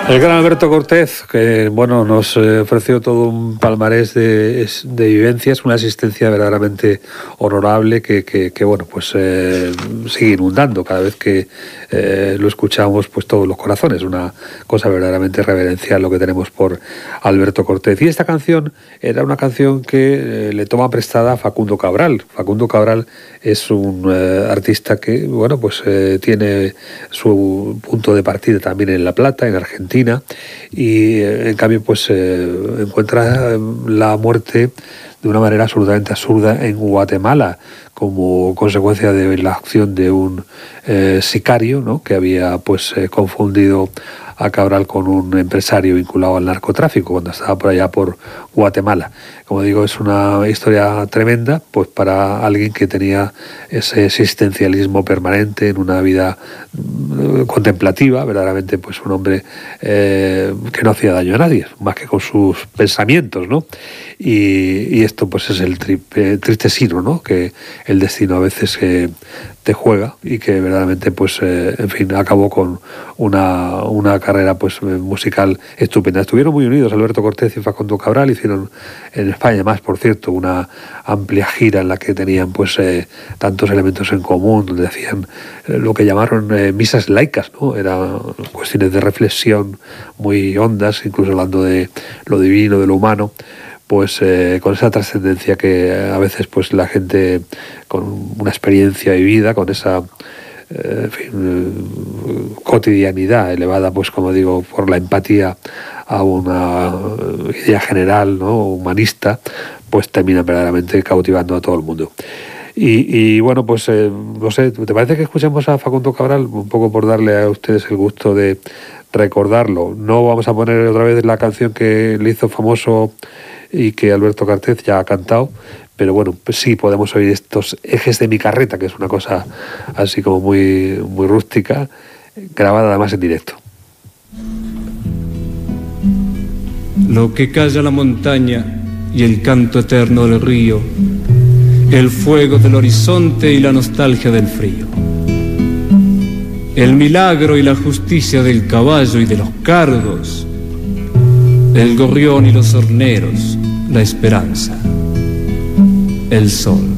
El gran Alberto Cortés, que bueno, nos ofreció todo un palmarés de vivencias, una asistencia verdaderamente honorable que bueno, pues sigue inundando cada vez que lo escuchamos, pues todos los corazones. Una cosa verdaderamente reverencial lo que tenemos por Alberto Cortés. Y esta canción era una canción que le toma prestada a Facundo Cabral. Facundo Cabral es un artista que bueno, pues tiene su punto de partida también en La Plata, en Argentina, y en cambio pues encuentra la muerte de una manera absolutamente absurda en Guatemala como consecuencia de la acción de un sicario, ¿no?, que había pues confundido a Cabral con un empresario vinculado al narcotráfico cuando estaba por allá por Guatemala. Como digo, es una historia tremenda pues para alguien que tenía ese existencialismo permanente en una vida contemplativa, verdaderamente pues un hombre que no hacía daño a nadie, más que con sus pensamientos, ¿no? Y esto pues es el triste sino, ¿no?, que el destino a veces te juega y que verdaderamente pues en fin, acabó con una carrera pues musical estupenda. Estuvieron muy unidos Alberto Cortés y Facundo Cabral, hicieron en España más, por cierto, una amplia gira en la que tenían pues tantos elementos en común, donde hacían lo que llamaron misas laicas, ¿no? Eran cuestiones de reflexión muy hondas, incluso hablando de lo divino, de lo humano, pues con esa trascendencia que a veces pues la gente con una experiencia vivida, con esa en fin, cotidianidad elevada, pues como digo, por la empatía a una idea general, ¿no?, humanista, pues termina verdaderamente cautivando a todo el mundo. Y bueno, pues no sé, ¿te parece que escuchemos a Facundo Cabral? Un poco por darle a ustedes el gusto de recordarlo. No vamos a poner otra vez la canción que le hizo famoso y que Alberto Cortés ya ha cantado, pero bueno, pues sí podemos oír estos ejes de mi carreta, que es una cosa así como muy, muy rústica, grabada además en directo. Lo que calla la montaña y el canto eterno del río, el fuego del horizonte y la nostalgia del frío, el milagro y la justicia del caballo y de los cardos, el gorrión y los horneros, la esperanza, el sol.